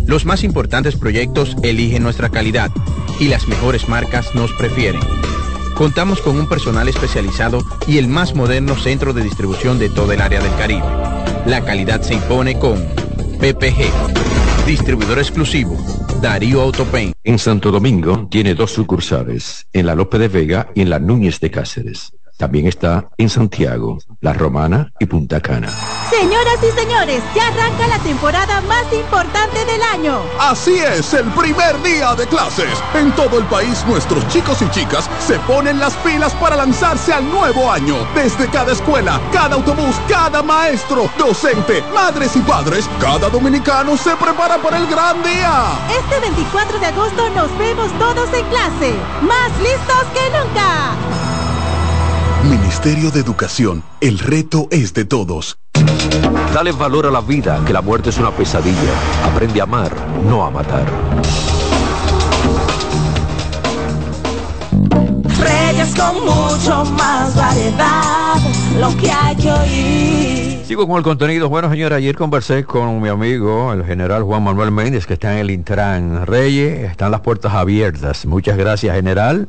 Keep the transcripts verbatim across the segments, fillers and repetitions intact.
Los más importantes proyectos eligen nuestra calidad y las mejores marcas nos prefieren. Contamos con un personal especializado y el más moderno centro de distribución de toda el área del Caribe. La calidad se impone con P P G, distribuidor exclusivo, Darío Autopaint. En Santo Domingo tiene dos sucursales, en la Lope de Vega y en la Núñez de Cáceres. También está en Santiago, La Romana y Punta Cana. Señoras y señores, ya arranca la temporada más importante del año. Así es, el primer día de clases. En todo el país, nuestros chicos y chicas se ponen las pilas para lanzarse al nuevo año. Desde cada escuela, cada autobús, cada maestro, docente, madres y padres, cada dominicano se prepara para el gran día. Este veinticuatro de agosto nos vemos todos en clase, más listos que nunca. Ministerio de Educación, el reto es de todos. Dale valor a la vida, que la muerte es una pesadilla. Aprende a amar, no a matar. Reyes con mucho más variedad, lo que hay que oír. Sigo con el contenido. Bueno, señora, ayer conversé con mi amigo, el general Juan Manuel Méndez, que está en el Intran. Reyes, están las puertas abiertas. Muchas gracias, general.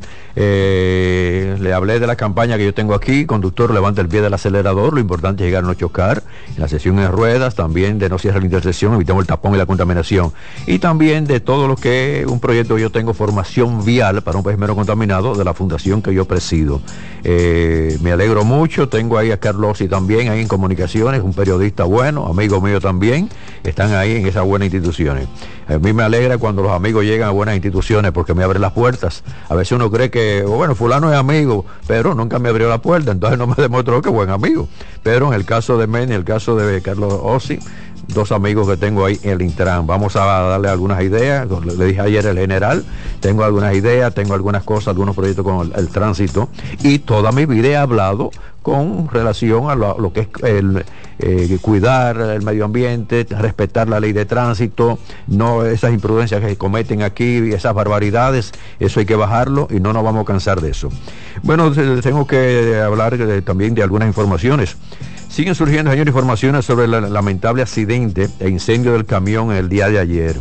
Eh, le hablé de la campaña que yo tengo aquí. Conductor, levanta el pie del acelerador. Lo importante es llegar a no chocar. En la sesión en ruedas, también de no cierrar la intersección, evitamos el tapón y la contaminación. Y también de todo lo que un proyecto que yo tengo, formación vial para un país menos contaminado, de la fundación que yo presido. Eh, me alegro mucho. Tengo ahí a Carlos y también ahí en comunicación. Es un periodista bueno, amigo mío también, están ahí en esas buenas instituciones. A mí me alegra cuando los amigos llegan a buenas instituciones porque me abren las puertas. A veces uno cree que, bueno, fulano es amigo, pero nunca me abrió la puerta, entonces no me demostró que es buen amigo. Pero en el caso de Meni, en el caso de Carlos Ossi, dos amigos que tengo ahí en el Intran, vamos a darle algunas ideas. Le dije ayer al general, tengo algunas ideas, tengo algunas cosas, algunos proyectos con el, el tránsito, y toda mi vida he hablado con relación a lo, lo que es el eh, cuidar el medio ambiente, respetar la ley de tránsito, no esas imprudencias que se cometen aquí, esas barbaridades, eso hay que bajarlo y no nos vamos a cansar de eso. Bueno, tengo que hablar de, también de algunas informaciones. Siguen surgiendo, señor, informaciones sobre el lamentable accidente e incendio del camión el día de ayer.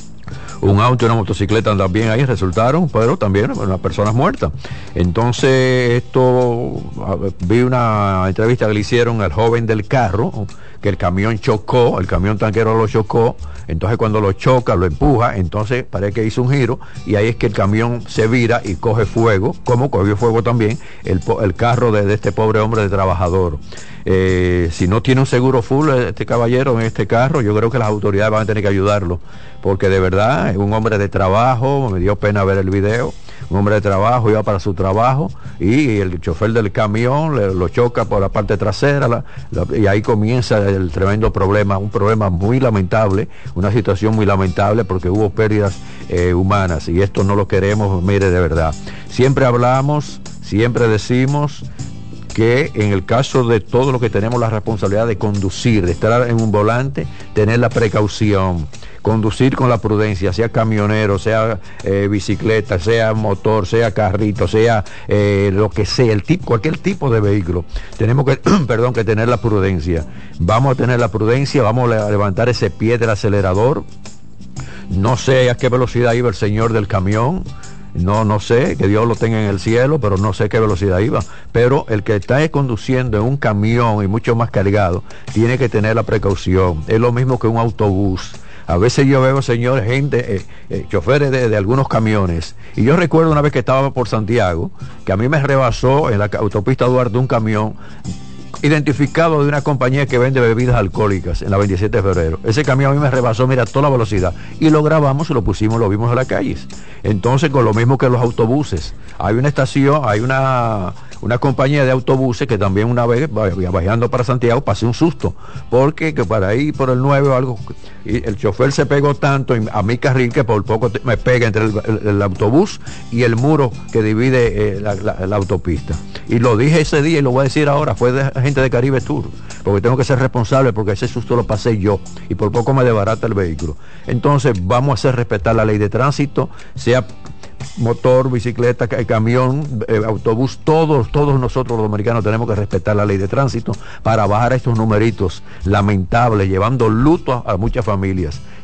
Un auto y una motocicleta también ahí resultaron, pero también unas personas muertas. Entonces, esto, vi una entrevista que le hicieron al joven del carro, que el camión chocó, el camión tanquero lo chocó, entonces cuando lo choca, lo empuja, entonces parece que hizo un giro, y ahí es que el camión se vira y coge fuego, como cogió fuego también el, el carro de, de este pobre hombre de trabajador. Eh, si no tiene un seguro full este caballero en este carro, yo creo que las autoridades van a tener que ayudarlo, porque de verdad es un hombre de trabajo. Me dio pena ver el video. Un hombre de trabajo, iba para su trabajo y el chofer del camión le, lo choca por la parte trasera, la, la, y ahí comienza el tremendo problema, un problema muy lamentable, una situación muy lamentable porque hubo pérdidas eh, humanas, y esto no lo queremos. Mire, de verdad, siempre hablamos, siempre decimos que en el caso de todo lo que tenemos la responsabilidad de conducir, de estar en un volante, tener la precaución, conducir con la prudencia, sea camionero, sea eh, bicicleta, sea motor, sea carrito, sea eh, lo que sea, el tipo, cualquier tipo de vehículo, tenemos que, perdón, que tener la prudencia. Vamos a tener la prudencia, vamos a levantar ese pie del acelerador. No sé a qué velocidad iba el señor del camión. No, no sé, que Dios lo tenga en el cielo, pero no sé qué velocidad iba. Pero el que está conduciendo en un camión y mucho más cargado, tiene que tener la precaución. Es lo mismo que un autobús. A veces yo veo, señores, gente, eh, eh, choferes de, de algunos camiones. Y yo recuerdo una vez que estaba por Santiago, que a mí me rebasó en la autopista Duarte un camión identificado de una compañía que vende bebidas alcohólicas en la veintisiete de febrero. Ese camión a mí me rebasó, mira, toda la velocidad, y lo grabamos y lo pusimos, lo vimos en las calles. Entonces, con lo mismo que los autobuses, hay una estación, hay una una compañía de autobuses que también una vez viajando para Santiago pasé un susto, porque que para ir por el nueve o algo, y el chofer se pegó tanto a mi carril que por poco me pega entre el, el, el autobús y el muro que divide eh, la, la, la autopista. Y lo dije ese día y lo voy a decir ahora, fue de gente de Caribe Tour, porque tengo que ser responsable, porque ese susto lo pasé yo y por poco me desbarata el vehículo. Entonces vamos a hacer respetar la ley de tránsito, sea motor, bicicleta, camión, eh, autobús, todos, todos nosotros los dominicanos tenemos que respetar la ley de tránsito para bajar estos numeritos lamentables, llevando luto a, a muchas familias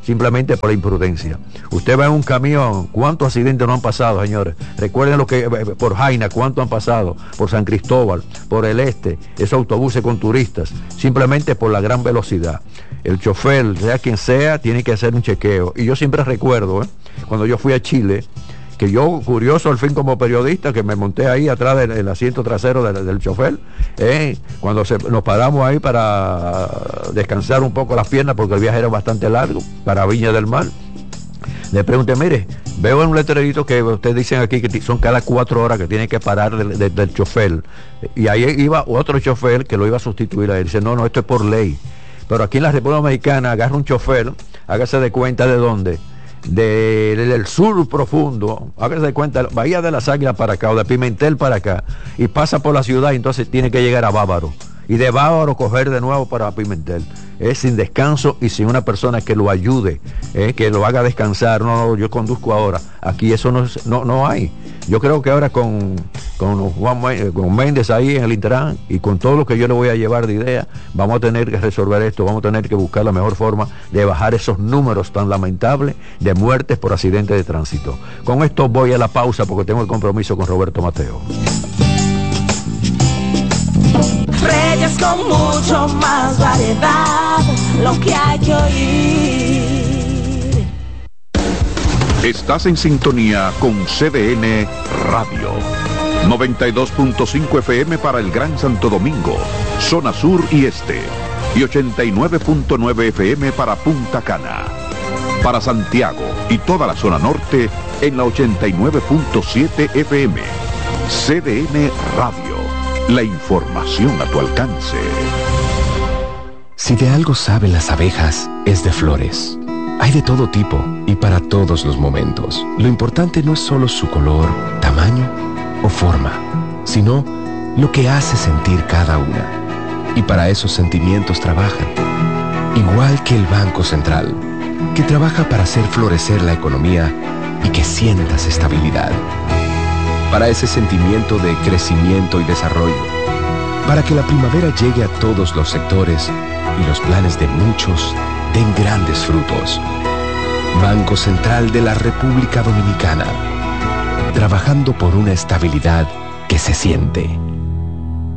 simplemente por la imprudencia. Usted va en un camión, ¿cuántos accidentes no han pasado, señores? Recuerden lo que por Jaina, ¿cuántos han pasado? Por San Cristóbal, por el este, esos autobuses con turistas, simplemente por la gran velocidad. El chofer, sea quien sea, tiene que hacer un chequeo. Y yo siempre recuerdo, ¿eh? cuando yo fui a Chile, que yo, curioso al fin como periodista, que me monté ahí atrás del, del asiento trasero del, del chofer, eh, cuando se, nos paramos ahí para descansar un poco las piernas, porque el viaje era bastante largo, para Viña del Mar, le pregunté, mire, veo en un letrerito que ustedes dicen aquí que son cada cuatro horas que tiene que parar del, del, del chofer, y ahí iba otro chofer que lo iba a sustituir a él. Dice, no, no, esto es por ley. Pero aquí en la República Dominicana agarra un chofer, hágase de cuenta de dónde, de, del sur profundo, hágase de cuenta, Bahía de las Águilas para acá, o de Pimentel para acá, y pasa por la ciudad, y entonces tiene que llegar a Bávaro, y de Bávaro coger de nuevo para Pimentel. Es sin descanso y sin una persona que lo ayude, eh, que lo haga descansar. No, no, yo conduzco ahora. Aquí eso no, no, no hay. Yo creo que ahora con, con Juan con Méndez ahí en el Intran, y con todo lo que yo le voy a llevar de idea, vamos a tener que resolver esto, vamos a tener que buscar la mejor forma de bajar esos números tan lamentables de muertes por accidentes de tránsito. Con esto voy a la pausa porque tengo el compromiso con Roberto Mateo. Reyes con mucho más variedad, lo que hay que oír. Estás en sintonía con C D N Radio. noventa y dos punto cinco F M para el Gran Santo Domingo, zona sur y este. Y ochenta y nueve punto nueve F M para Punta Cana. Para Santiago y toda la zona norte en la ochenta y nueve punto siete F M. C D N Radio. La información a tu alcance. Si de algo saben las abejas, es de flores. Hay de todo tipo y para todos los momentos. Lo importante no es solo su color, tamaño o forma, sino lo que hace sentir cada una. Y para esos sentimientos trabajan. Igual que el Banco Central, que trabaja para hacer florecer la economía y que sientas estabilidad. Para ese sentimiento de crecimiento y desarrollo, para que la primavera llegue a todos los sectores y los planes de muchos den grandes frutos. Banco Central de la República Dominicana, trabajando por una estabilidad que se siente.